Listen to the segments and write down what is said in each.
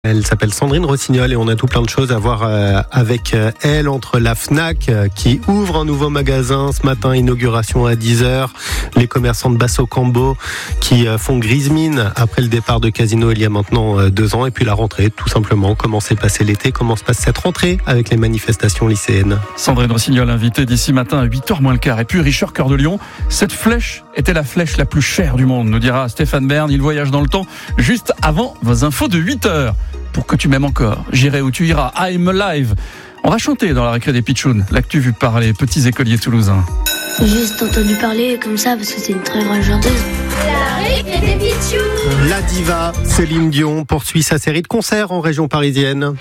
Elle s'appelle Sandrine Rossignol et on a tout plein de choses à voir avec elle, entre la Fnac qui ouvre un nouveau magasin ce matin, inauguration à 10h, les commerçants de Basso-Cambo qui font grise mine après le départ de Casino il y a maintenant 2 ans, et puis la rentrée tout simplement. Comment s'est passé l'été, comment se passe cette rentrée avec les manifestations lycéennes. Sandrine Rossignol invitée d'ici matin à 8h moins le quart. Et puis Richard Cœur de Lion, cette flèche était la flèche la plus chère du monde, nous dira Stéphane Bern. Il voyage dans le temps juste avant vos infos de 8h. Pour que tu m'aimes encore, j'irai où tu iras, I'm Alive. On va chanter dans la récré des Pitchouns, l'actu vue par les petits écoliers toulousains. J'ai juste entendu parler comme ça parce que c'est une très grande chanteuse. La récré des Pitchouns. La diva Céline Dion poursuit sa série de concerts en région parisienne.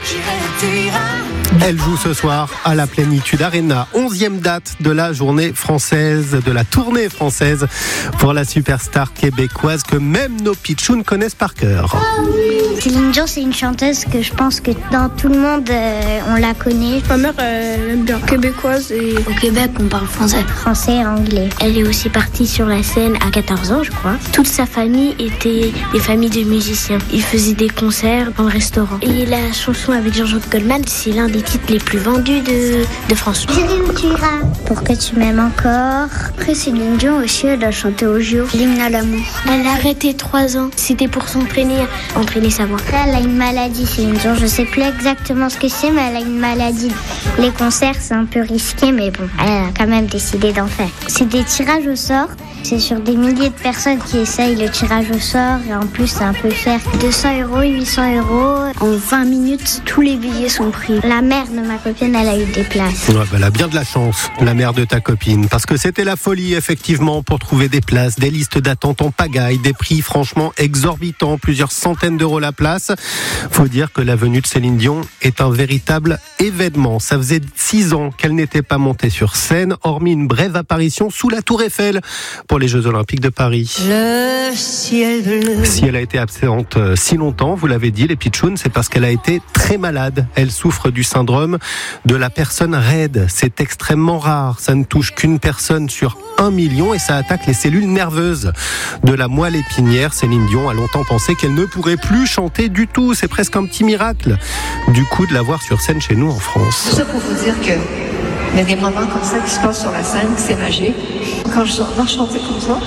Elle joue ce soir à la Plénitude Arena, 11e date de la journée française, de la tournée française pour la superstar québécoise que même nos pitchouns connaissent par cœur. Céline Dion, c'est une chanteuse que je pense que dans tout le monde, on la connaît. Ma mère, elle aime bien québécoise et Au Québec, on parle français. Français et anglais. Elle est aussi partie sur la scène à 14 ans, je crois. Toute sa famille était des familles de musiciens. Ils faisaient des concerts dans le restaurant. Et la chanson avec Jean-Jacques Goldman, c'est l'un des titres les plus vendus de France. J'irai où tu iras. Pour que tu m'aimes encore. après Céline Dion aussi, elle a chanté au JO l'hymne à l'amour. Elle a arrêté 3 ans. C'était pour s'entraîner sa voix. Là, elle a une maladie, Céline Dion. Je sais plus exactement ce que c'est, mais elle a une maladie. Les concerts, c'est un peu risqué, mais bon, elle a quand même décidé d'en faire. C'est des tirages au sort. C'est sur des milliers de personnes qui essayent le tirage au sort, et en plus, c'est un peu cher. 200 €, 800 €. En 20 minutes, tous les billets sont pris. La mère de ma copine, elle a eu des places. Ouais, elle a bien de la chance, la mère de ta copine, parce que c'était la folie, effectivement, pour trouver des places, des listes d'attente en pagaille, des prix franchement exorbitants, plusieurs centaines d'euros la place. Faut dire que la venue de Céline Dion est un véritable événement. Ça faisait 6 ans qu'elle n'était pas montée sur scène, hormis une brève apparition sous la Tour Eiffel pour les Jeux Olympiques de Paris. Le ciel bleu. Si elle a été absente si longtemps, vous l'avez dit, les pitchouns, c'est parce qu'elle a été très malade. Elle souffre du syndrome de la personne raide. C'est extrêmement rare. Ça ne touche qu'une personne sur 1 million et ça attaque les cellules nerveuses de la moelle épinière. Céline Dion a longtemps pensé qu'elle ne pourrait plus chanter du tout. C'est presque un petit miracle, du coup, de la voir sur scène chez nous en France. Tout ça pour vous dire que il y a des moments comme ça qui se passent sur la scène, c'est magique. Quand je entends chanter comme ça,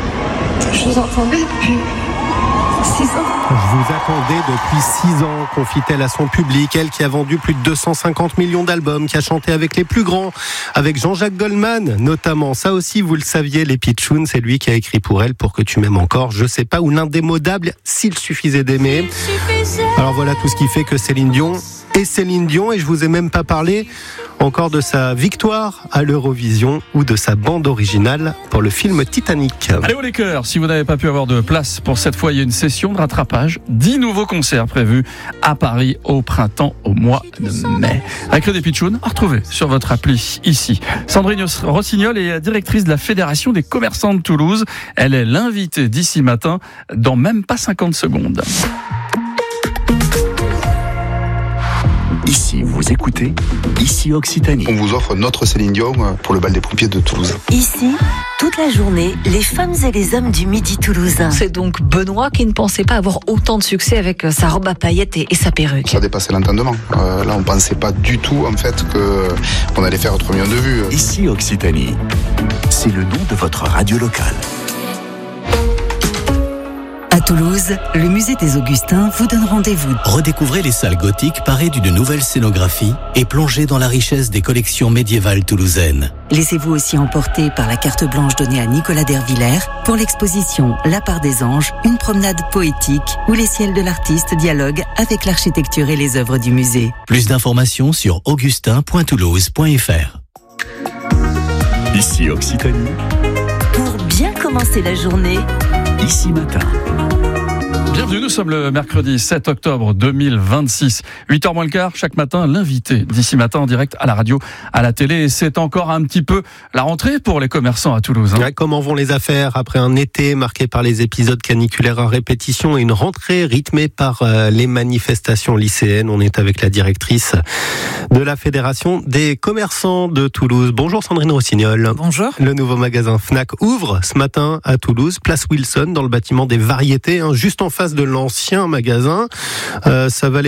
je vous entendais depuis 6 ans. Je vous attendais depuis 6 ans, confie-t-elle à son public. Elle qui a vendu plus de 250 millions d'albums, qui a chanté avec les plus grands, avec Jean-Jacques Goldman notamment. Ça aussi, vous le saviez, les pitchouns, c'est lui qui a écrit pour elle Pour que tu m'aimes encore, Je sais pas, ou l'indémodable S'il suffisait d'aimer. Alors voilà tout ce qui fait que Céline Dion est Céline Dion, et je vous ai même pas parlé encore de sa victoire à l'Eurovision ou de sa bande originale pour le film Titanic. Allez haut les cœurs, si vous n'avez pas pu avoir de place pour cette fois, il y a une session de rattrapage, 10 nouveaux concerts prévus à Paris au printemps, au mois de mai. Récré des Pitchouns, à retrouver sur votre appli ici. Sandrine Rossignol est directrice de la Fédération des commerçants de Toulouse. Elle est l'invitée d'ici matin dans même pas 50 secondes. Ici, vous écoutez, ici Occitanie. On vous offre notre Céline Dion pour le bal des pompiers de Toulouse. Ici, toute la journée, les femmes et les hommes du Midi toulousain. C'est donc Benoît qui ne pensait pas avoir autant de succès avec sa robe à paillettes et sa perruque. Ça dépassait l'entendement. Là, on pensait pas du tout, en fait, qu'on allait faire 3 millions de vues. Ici Occitanie, c'est le nom de votre radio locale. À Toulouse, le musée des Augustins vous donne rendez-vous. Redécouvrez les salles gothiques parées d'une nouvelle scénographie et plongez dans la richesse des collections médiévales toulousaines. Laissez-vous aussi emporter par la carte blanche donnée à Nicolas Dervillers pour l'exposition La part des anges, une promenade poétique où les ciels de l'artiste dialoguent avec l'architecture et les œuvres du musée. Plus d'informations sur augustin.toulouse.fr. Ici Occitanie. Pour bien commencer la journée, Ici matin. Bienvenue, nous sommes le mercredi 7 octobre 2026. 8h moins le quart, chaque matin, l'invité d'ici matin en direct à la radio, à la télé. Et c'est encore un petit peu la rentrée pour les commerçants à Toulouse. Ouais, comment vont les affaires après un été marqué par les épisodes caniculaires à répétition et une rentrée rythmée par les manifestations lycéennes? On est avec la directrice de la Fédération des commerçants de Toulouse. Bonjour Sandrine Rossignol. Bonjour. Le nouveau magasin Fnac ouvre ce matin à Toulouse, place Wilson, dans le bâtiment des Variétés, juste en face face de l'ancien magasin. Ça valait